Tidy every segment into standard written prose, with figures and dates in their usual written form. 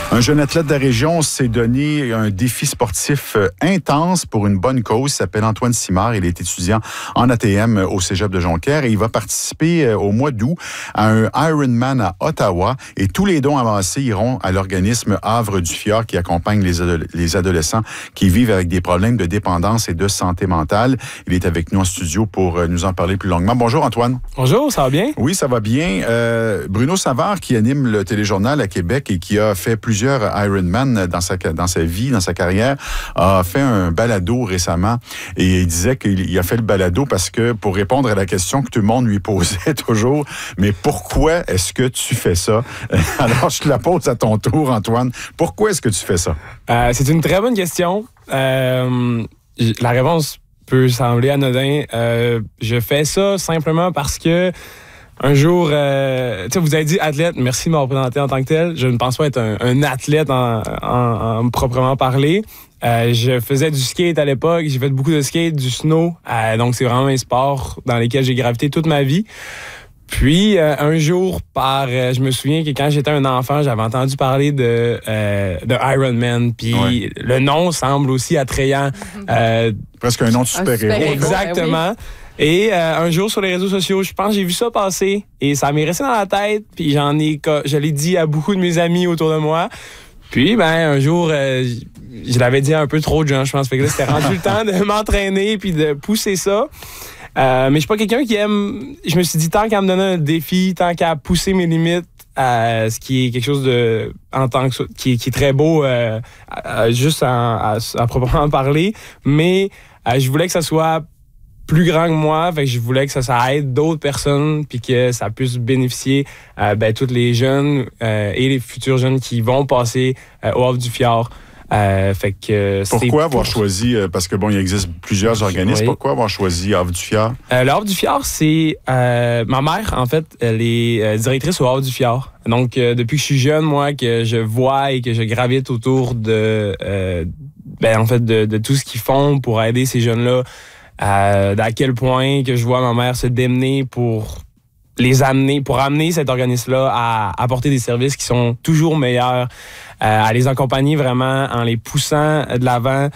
Un jeune athlète de la région s'est donné un défi sportif intense pour une bonne cause. Il s'appelle Antoine Simard. Il est étudiant en ATM au Cégep de Jonquière et il va participer au mois d'août à un Ironman à Ottawa. Et tous les dons avancés iront à l'organisme Havre du Fjord qui accompagne les adolescents qui vivent avec des problèmes de dépendance et de santé mentale. Il est avec nous en studio pour nous en parler plus longuement. Bonjour Antoine. Bonjour, ça va bien? Oui, ça va bien. Bruno Savard, qui anime le téléjournal à Québec et qui a fait plusieurs Ironman dans sa vie, dans sa carrière, a fait un balado récemment et il disait qu'il a fait le balado parce que pour répondre à la question que tout le monde lui posait toujours, mais pourquoi est-ce que tu fais ça? Alors, je te la pose à ton tour, Antoine. Pourquoi est-ce que tu fais ça? C'est une très bonne question. La réponse peut sembler anodin. Je fais ça simplement parce que un jour, vous avez dit athlète, merci de m'avoir présenté en tant que tel. Je ne pense pas être un athlète en proprement parler. Je faisais du skate à l'époque, j'ai fait beaucoup de skate, du snow. Donc, c'est vraiment un sport dans lequel j'ai gravité toute ma vie. Puis, un jour, je me souviens que quand j'étais un enfant, j'avais entendu parler de Ironman. Puis, le nom semble aussi attrayant. Presque un nom de super-héros. Exactement. Oui. Et un jour sur les réseaux sociaux, je pense que j'ai vu ça passer et ça m'est resté dans la tête. Puis je l'ai dit à beaucoup de mes amis autour de moi. Puis un jour, je l'avais dit à un peu trop de gens, je pense. Fait que là, c'était rendu le temps de m'entraîner puis de pousser ça. Mais je suis pas quelqu'un qui aime. Je me suis dit tant qu'à me donner un défi, tant qu'à pousser mes limites, ce qui est quelque chose de en tant que qui est très beau, juste à proprement parler. Mais je voulais que ça soit plus grand que moi, fait que je voulais que ça aide d'autres personnes puis que ça puisse bénéficier tous les jeunes et les futurs jeunes qui vont passer au Havre du Fjord. Pourquoi avoir choisi, parce que il existe plusieurs organismes, oui. Pourquoi avoir choisi Havre du Fjord? Le Havre du Fjord, c'est ma mère, en fait, elle est directrice au Havre du Fjord. Donc, depuis que je suis jeune, moi, que je vois et que je gravite autour de tout ce qu'ils font pour aider ces jeunes-là, à quel point que je vois ma mère se démener pour amener cet organisme-là à apporter des services qui sont toujours meilleurs, à les accompagner vraiment en les poussant de l'avant,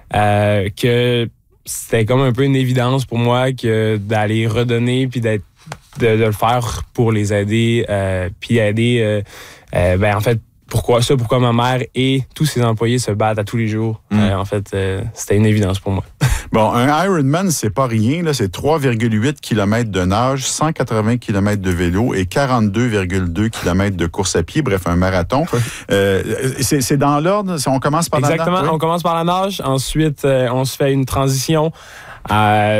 que c'était comme un peu une évidence pour moi que d'aller redonner puis de le faire pour les aider, puis aider, pourquoi ma mère et tous ses employés se battent à tous les jours. C'était une évidence pour moi. Bon, un Ironman, c'est pas rien, là. C'est 3,8 km de nage, 180 km de vélo et 42,2 km de course à pied. Bref, un marathon. Oui. C'est dans l'ordre? On commence par la nage? Exactement. On commence par la nage. Ensuite, on se fait une transition. On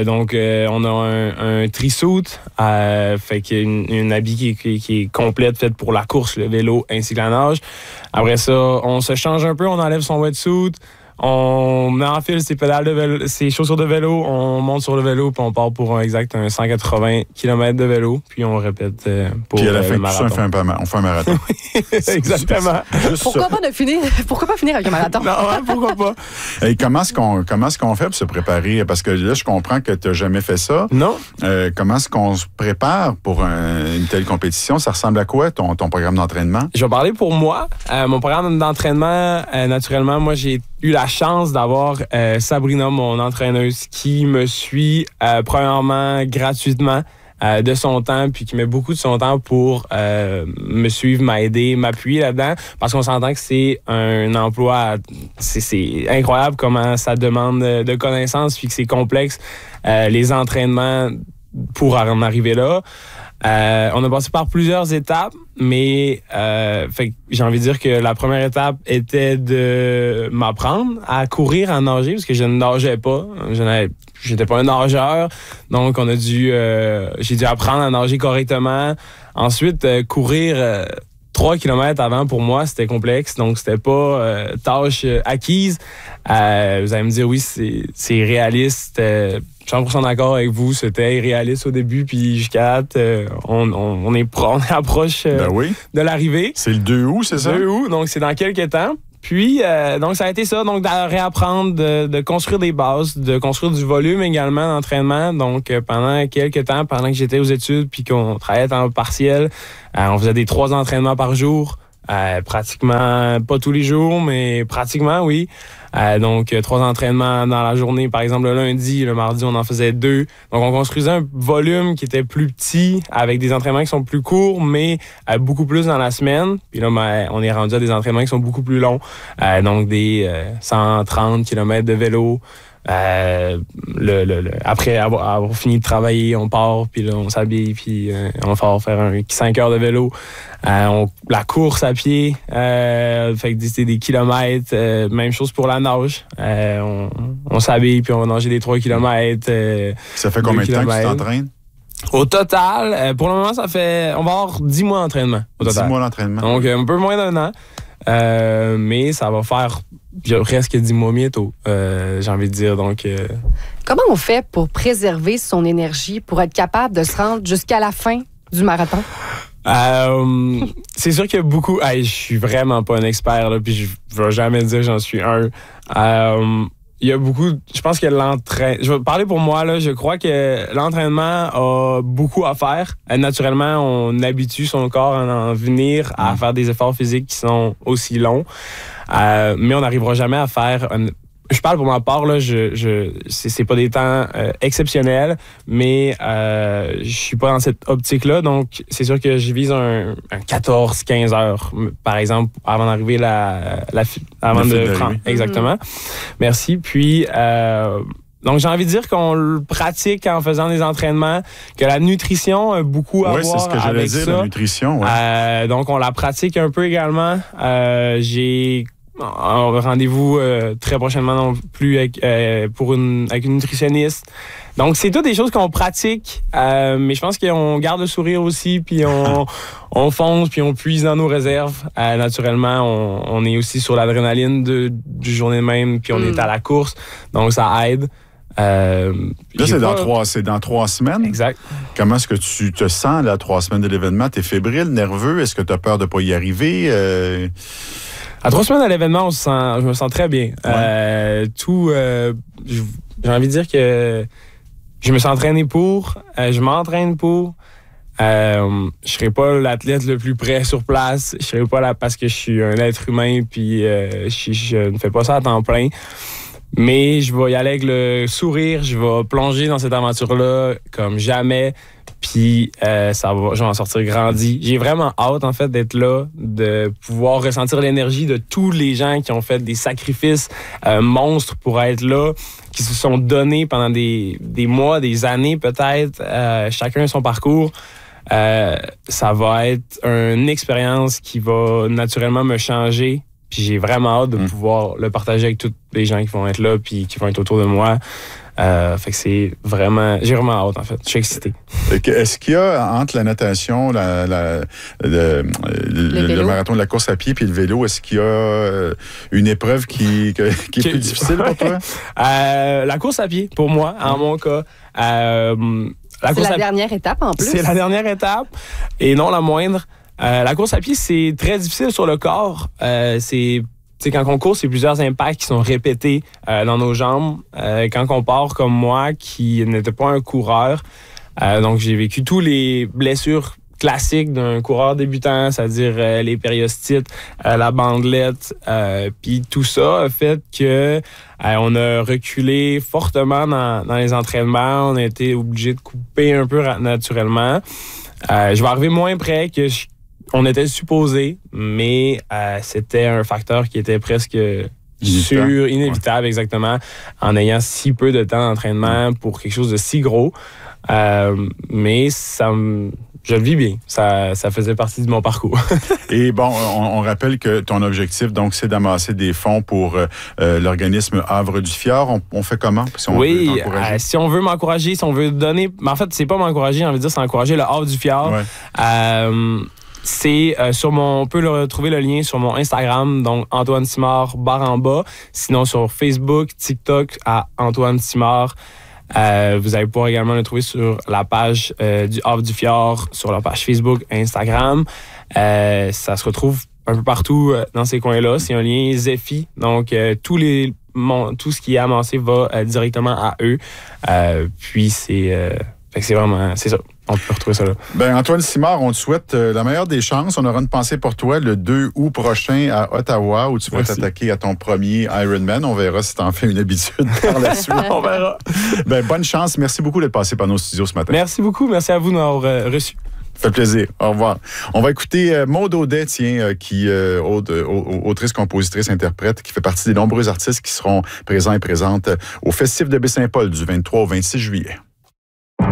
a un tri-suit, fait qu'il y a une habit qui est complète, faite pour la course, le vélo ainsi que la nage. Après ça, on se change un peu, on enlève son wetsuit, on enfile ses chaussures de vélo, on monte sur le vélo puis on part pour un 180 km de vélo, puis on répète pour puis à la fin le marathon. On fait un marathon. Exactement. Pourquoi pas finir avec un marathon? Non, pourquoi pas? Et comment est-ce qu'on fait pour se préparer? Parce que là, je comprends que tu n'as jamais fait ça. Non. Comment est-ce qu'on se prépare pour une telle compétition? Ça ressemble à quoi, ton programme d'entraînement? Je vais parler pour moi. Mon programme d'entraînement, naturellement, moi, j'ai eu la chance d'avoir Sabrina, mon entraîneuse, qui me suit premièrement gratuitement de son temps, puis qui met beaucoup de son temps pour me suivre, m'aider, m'appuyer là-dedans, parce qu'on s'entend que c'est un emploi, c'est incroyable comment ça demande de connaissances, puis que c'est complexe, les entraînements pour en arriver là. On a passé par plusieurs étapes, mais j'ai envie de dire que la première étape était de m'apprendre à courir, à nager, parce que je ne nageais pas. J'étais pas un nageur, donc j'ai dû apprendre à nager correctement. Ensuite, courir 3 km avant, pour moi, c'était complexe, donc c'était pas tâche acquise. Vous allez me dire, oui, c'est réaliste. 100% d'accord avec vous, c'était irréaliste au début, puis jusqu'à on est approche de l'arrivée. C'est le 2 août, c'est ça? 2 août, donc c'est dans quelques temps. Puis, donc ça a été ça, donc de réapprendre, de construire des bases, de construire du volume également d'entraînement. Donc, pendant quelques temps, pendant que j'étais aux études, puis qu'on travaillait en partiel, on faisait des 3 entraînements par jour. Pratiquement, pas tous les jours, mais pratiquement, oui. Donc, 3 entraînements dans la journée. Par exemple, le lundi, le mardi, on en faisait 2. Donc, on construisait un volume qui était plus petit avec des entraînements qui sont plus courts, mais beaucoup plus dans la semaine. Puis là, on est rendu à des entraînements qui sont beaucoup plus longs. Donc, des 130 km de vélo. Après avoir fini de travailler, on part, puis là, on s'habille, puis on va faire 5 heures de vélo. La course à pied, fait que c'est des kilomètres. Même chose pour la nage. On s'habille, puis on va nager des 3 kilomètres. Ça fait combien de temps que tu t'entraînes? Au total, pour le moment, on va avoir 10 mois d'entraînement. Au total. 10 mois d'entraînement. Donc, un peu moins d'1 an. Mais ça va faire presque 10 mois bientôt, j'ai envie de dire. Donc, Comment on fait pour préserver son énergie, pour être capable de se rendre jusqu'à la fin du marathon? C'est sûr qu'il y a beaucoup... je suis vraiment pas un expert, là, puis je vais jamais dire que j'en suis un. Il y a beaucoup... Je pense que je vais parler pour moi, là. Je crois que l'entraînement a beaucoup à faire. Naturellement, on habitue son corps à en venir à faire des efforts physiques qui sont aussi longs. Mais on n'arrivera jamais à faire... Je parle pour ma part, là, c'est pas des temps exceptionnels, mais je suis pas dans cette optique-là. Donc, c'est sûr que je vise un 14-15 heures, par exemple, avant d'arriver avant de prendre. Exactement. Merci. Puis, donc, j'ai envie de dire qu'on le pratique en faisant des entraînements, que la nutrition a beaucoup à voir avec ça. Oui, c'est ce que j'allais dire, la nutrition. Ouais. Donc, on la pratique un peu également. J'ai un rendez-vous très prochainement non plus avec une nutritionniste. Donc, c'est toutes des choses qu'on pratique, mais je pense qu'on garde le sourire aussi, puis on fonce, puis on puise dans nos réserves. Naturellement, on est aussi sur l'adrénaline du journée même, puis on est à la course, donc ça aide. Là, c'est dans 3 semaines. Exact. Comment est-ce que tu te sens, là, 3 semaines de l'événement? T'es fébrile, nerveux? Est-ce que tu as peur de ne pas y arriver? À 3 semaines à l'événement, je me sens très bien. Ouais. J'ai envie de dire que je me suis entraîné pour, je m'entraîne pour. Je serai pas l'athlète le plus près sur place. Je serai pas là parce que je suis un être humain, puis je ne fais pas ça à temps plein. Mais je vais y aller avec le sourire, je vais plonger dans cette aventure-là comme jamais. Puis je vais en sortir grandi. J'ai vraiment hâte, en fait, d'être là, de pouvoir ressentir l'énergie de tous les gens qui ont fait des sacrifices monstres pour être là, qui se sont donnés pendant des mois, des années peut-être, chacun son parcours. Ça va être une expérience qui va naturellement me changer. Puis j'ai vraiment hâte de pouvoir le partager avec tous les gens qui vont être là puis qui vont être autour de moi. Fait que j'ai vraiment hâte, en fait. Je suis excité. Est-ce qu'il y a, entre la natation, le marathon de la course à pied puis le vélo, est-ce qu'il y a une épreuve qui est plus difficile pour toi? La course à pied, pour moi, en mon cas. C'est la dernière étape, en plus. C'est la dernière étape, et non la moindre. La course à pied, c'est très difficile sur le corps. Quand on court, c'est plusieurs impacts qui sont répétés dans nos jambes. Quand on part comme moi, qui n'était pas un coureur, donc j'ai vécu tous les blessures classiques d'un coureur débutant, c'est-à-dire les périostites, la bandelette, puis tout ça a fait que on a reculé fortement dans les entraînements. On a été obligé de couper un peu naturellement. Je vais arriver moins près que on était supposé, mais c'était un facteur qui était presque inévitable, exactement, en ayant si peu de temps d'entraînement pour quelque chose de si gros. Mais je le vis bien. Ça faisait partie de mon parcours. Et bon, on rappelle que ton objectif, donc, c'est d'amasser des fonds pour l'organisme Havre du Fjord. On fait comment? Si on veut t'encourager? Si on veut m'encourager, si on veut donner... Mais en fait, c'est pas m'encourager, j'ai envie de dire, c'est encourager le Havre du Fjord. Ouais. C'est on peut retrouver le lien sur mon Instagram, donc Antoine Simard /. Sinon, sur Facebook, TikTok, à Antoine Simard. Vous allez pouvoir également le trouver sur la page du Havre du Fjord, sur la page Facebook, Instagram. Ça se retrouve un peu partout dans ces coins-là. C'est un lien Zephy, donc tout ce qui est amassé va directement à eux. Puis c'est vraiment, c'est ça. on peut retrouver ça là. Ben, Antoine Simard, on te souhaite la meilleure des chances. On aura une pensée pour toi le 2 août prochain à Ottawa où tu vas t'attaquer à ton premier Ironman. On verra si tu en fais une habitude par la suite. On verra. Ben, bonne chance. Merci beaucoup d'être passé par nos studios ce matin. Merci beaucoup. Merci à vous de m'avoir reçu. Ça fait plaisir. Au revoir. On va écouter Maude Audet, qui autrice, compositrice, interprète, qui fait partie des nombreux artistes qui seront présents et présentes au Festif de Baie-Saint-Paul du 23 au 26 juillet.